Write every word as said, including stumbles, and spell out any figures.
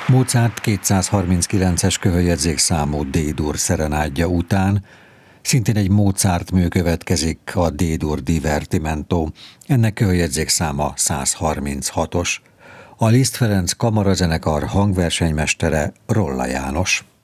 Mozart kétszázharminckilences köhöljegyzékszámú D-dur szerenádja után szintén egy Mozart mű következik, a D-dur Divertimento, ennek köhöljegyzékszáma száz harminchatos. A Liszt Ferenc Kamarazenekar hangversenymestere Rolla János.